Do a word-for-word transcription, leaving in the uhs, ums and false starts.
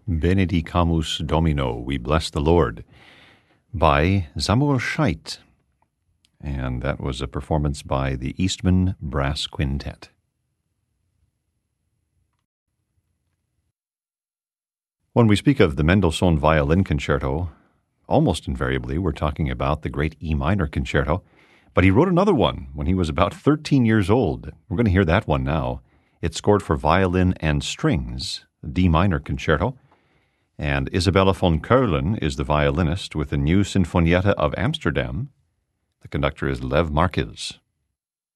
Benedicamus Domino, We Bless the Lord, by Samuel Scheidt. And that was a performance by the Eastman Brass Quintet. When we speak of the Mendelssohn Violin Concerto, almost invariably we're talking about the great E minor concerto, but he wrote another one when he was about thirteen years old. We're going to hear that one now. It's scored for violin and strings, the D minor concerto, and Isabella von Keulen is the violinist with the New Sinfonietta of Amsterdam. The conductor is Lev Marquez.